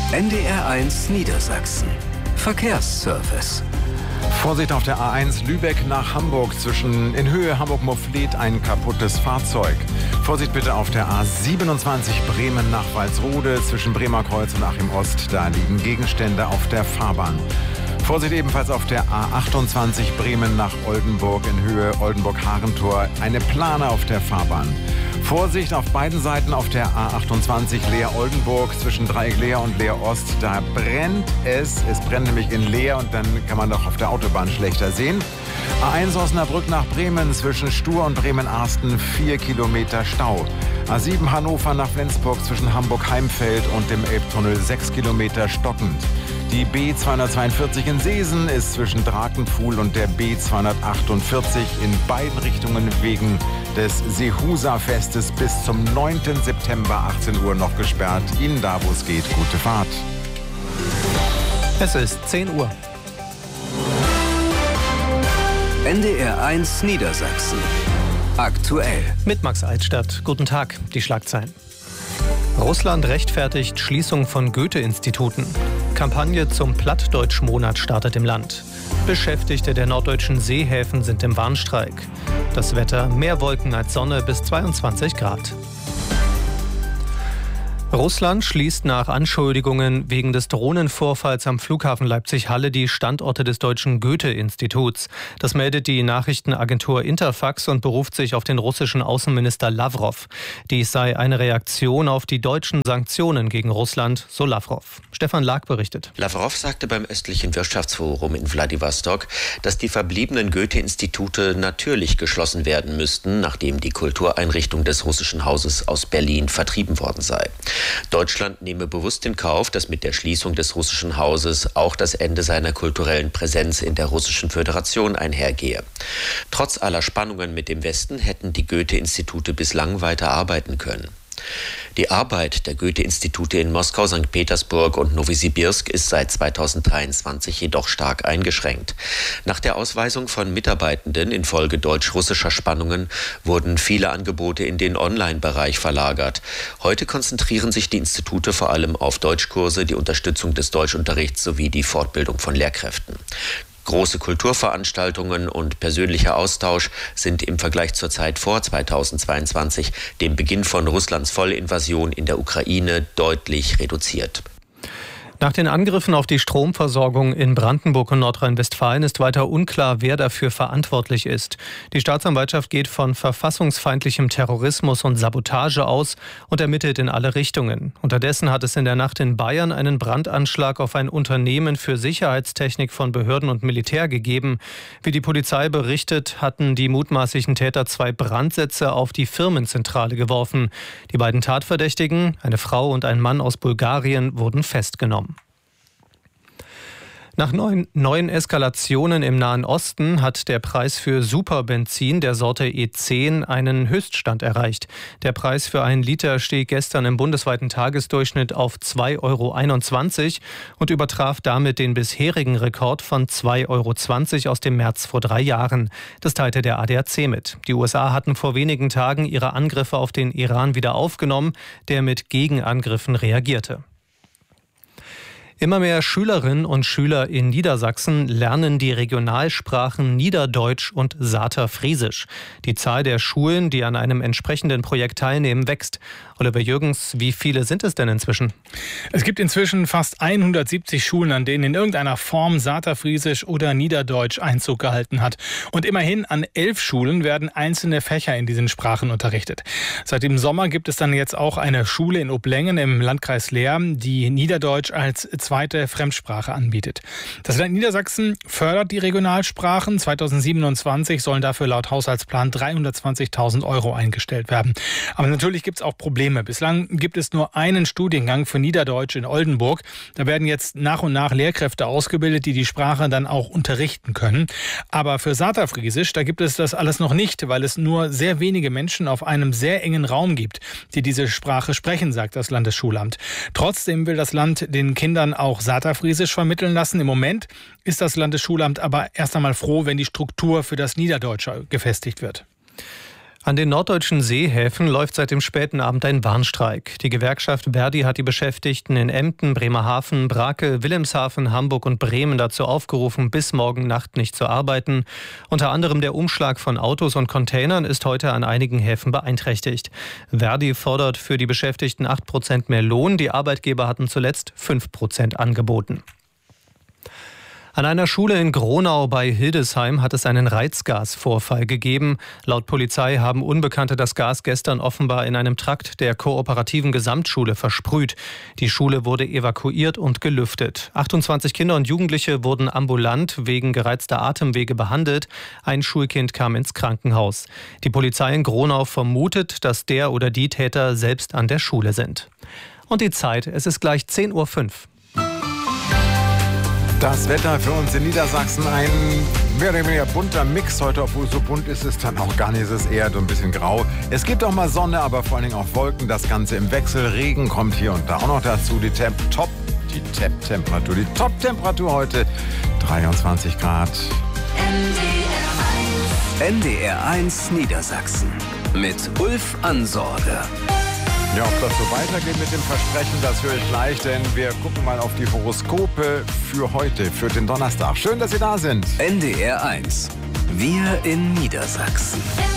NDR1 Niedersachsen. Verkehrsservice. Vorsicht auf der A1 Lübeck nach Hamburg. In Höhe Hamburg-Moffleth ein kaputtes Fahrzeug. Vorsicht bitte auf der A27 Bremen nach Walsrode. Zwischen Bremer Kreuz und Achim Ost. Da liegen Gegenstände auf der Fahrbahn. Vorsicht ebenfalls auf der A28 Bremen nach Oldenburg in Höhe Oldenburg-Harentor. Eine Plane auf der Fahrbahn. Vorsicht auf beiden Seiten auf der A28 Leer-Oldenburg zwischen Dreieck Leer und Leer-Ost. Da brennt es. Es brennt nämlich in Leer und dann kann man doch auf der Autobahn schlechter sehen. A1 Osnabrück nach Bremen zwischen Stur und Bremen-Arsten 4 Kilometer Stau. A7 Hannover nach Flensburg zwischen Hamburg-Heimfeld und dem Elbtunnel 6 Kilometer stockend. Die B242 in Seesen ist zwischen Drakenpfuhl und der B248 in beiden Richtungen wegen des Sehusa-Festes bis zum 9. September 18 Uhr noch gesperrt. Ihnen da, wo es geht, gute Fahrt. Es ist 10 Uhr. NDR1 Niedersachsen. Aktuell. Mit Max Altstadt. Guten Tag. Die Schlagzeilen. Russland rechtfertigt Schließung von Goethe-Instituten. Kampagne zum Plattdeutsch-Monat startet im Land. Beschäftigte der norddeutschen Seehäfen sind im Warnstreik. Das Wetter: mehr Wolken als Sonne bis 22 Grad. Russland schließt nach Anschuldigungen wegen des Drohnenvorfalls am Flughafen Leipzig-Halle die Standorte des deutschen Goethe-Instituts. Das meldet die Nachrichtenagentur Interfax und beruft sich auf den russischen Außenminister Lawrow. Dies sei eine Reaktion auf die deutschen Sanktionen gegen Russland, so Lawrow. Stefan Lag berichtet. Lawrow sagte beim östlichen Wirtschaftsforum in Wladiwostok, dass die verbliebenen Goethe-Institute natürlich geschlossen werden müssten, nachdem die Kultureinrichtung des russischen Hauses aus Berlin vertrieben worden sei. Deutschland nehme bewusst in Kauf, dass mit der Schließung des russischen Hauses auch das Ende seiner kulturellen Präsenz in der Russischen Föderation einhergehe. Trotz aller Spannungen mit dem Westen hätten die Goethe-Institute bislang weiter arbeiten können. Die Arbeit der Goethe-Institute in Moskau, St. Petersburg und Nowosibirsk ist seit 2023 jedoch stark eingeschränkt. Nach der Ausweisung von Mitarbeitenden infolge deutsch-russischer Spannungen wurden viele Angebote in den Online-Bereich verlagert. Heute konzentrieren sich die Institute vor allem auf Deutschkurse, die Unterstützung des Deutschunterrichts sowie die Fortbildung von Lehrkräften. Große Kulturveranstaltungen und persönlicher Austausch sind im Vergleich zur Zeit vor 2022, dem Beginn von Russlands Vollinvasion in der Ukraine, deutlich reduziert. Nach den Angriffen auf die Stromversorgung in Brandenburg und Nordrhein-Westfalen ist weiter unklar, wer dafür verantwortlich ist. Die Staatsanwaltschaft geht von verfassungsfeindlichem Terrorismus und Sabotage aus und ermittelt in alle Richtungen. Unterdessen hat es in der Nacht in Bayern einen Brandanschlag auf ein Unternehmen für Sicherheitstechnik von Behörden und Militär gegeben. Wie die Polizei berichtet, hatten die mutmaßlichen Täter 2 Brandsätze auf die Firmenzentrale geworfen. Die beiden Tatverdächtigen, eine Frau und ein Mann aus Bulgarien, wurden festgenommen. Nach neuen Eskalationen im Nahen Osten hat der Preis für Superbenzin der Sorte E10 einen Höchststand erreicht. Der Preis für einen Liter stieg gestern im bundesweiten Tagesdurchschnitt auf 2,21 € und übertraf damit den bisherigen Rekord von 2,20 € aus dem März vor 3 Jahren. Das teilte der ADAC mit. Die USA hatten vor wenigen Tagen ihre Angriffe auf den Iran wieder aufgenommen, der mit Gegenangriffen reagierte. Immer mehr Schülerinnen und Schüler in Niedersachsen lernen die Regionalsprachen Niederdeutsch und Saterfriesisch. Die Zahl der Schulen, die an einem entsprechenden Projekt teilnehmen, wächst. Oliver Jürgens, wie viele sind es denn inzwischen? Es gibt inzwischen fast 170 Schulen, an denen in irgendeiner Form Saterfriesisch oder Niederdeutsch Einzug gehalten hat. Und immerhin an 11 Schulen werden einzelne Fächer in diesen Sprachen unterrichtet. Seit dem Sommer gibt es dann jetzt auch eine Schule in Oblängen im Landkreis Leer, die Niederdeutsch als zweite Fremdsprache anbietet. Das Land Niedersachsen fördert die Regionalsprachen. 2027 sollen dafür laut Haushaltsplan 320.000 € eingestellt werden. Aber natürlich gibt es auch Probleme. Bislang gibt es nur einen Studiengang für Niederdeutsch in Oldenburg. Da werden jetzt nach und nach Lehrkräfte ausgebildet, die die Sprache dann auch unterrichten können. Aber für Saterfriesisch, da gibt es das alles noch nicht, weil es nur sehr wenige Menschen auf einem sehr engen Raum gibt, die diese Sprache sprechen, sagt das Landesschulamt. Trotzdem will das Land den Kindern auch Saterfriesisch vermitteln lassen. Im Moment ist das Landesschulamt aber erst einmal froh, wenn die Struktur für das Niederdeutsche gefestigt wird. An den norddeutschen Seehäfen läuft seit dem späten Abend ein Warnstreik. Die Gewerkschaft Verdi hat die Beschäftigten in Emden, Bremerhaven, Brakel, Wilhelmshaven, Hamburg und Bremen dazu aufgerufen, bis morgen Nacht nicht zu arbeiten. Unter anderem der Umschlag von Autos und Containern ist heute an einigen Häfen beeinträchtigt. Verdi fordert für die Beschäftigten 8% mehr Lohn. Die Arbeitgeber hatten zuletzt 5% angeboten. An einer Schule in Gronau bei Hildesheim hat es einen Reizgasvorfall gegeben. Laut Polizei haben Unbekannte das Gas gestern offenbar in einem Trakt der kooperativen Gesamtschule versprüht. Die Schule wurde evakuiert und gelüftet. 28 Kinder und Jugendliche wurden ambulant wegen gereizter Atemwege behandelt. Ein Schulkind kam ins Krankenhaus. Die Polizei in Gronau vermutet, dass der oder die Täter selbst an der Schule sind. Und die Zeit, es ist gleich 10:05 Uhr. Das Wetter für uns in Niedersachsen, ein mehr oder weniger bunter Mix heute, obwohl so bunt ist es dann auch gar nicht, es ist eher so ein bisschen grau. Es gibt auch mal Sonne, aber vor allen Dingen auch Wolken, das Ganze im Wechsel. Regen kommt hier und da auch noch dazu. Die Top-Temperatur heute 23 Grad. NDR 1 Niedersachsen mit Ulf Ansorge. Ja, ob das so weitergeht mit dem Versprechen, das höre ich gleich, denn wir gucken mal auf die Horoskope für heute, für den Donnerstag. Schön, dass Sie da sind. NDR 1. Wir in Niedersachsen.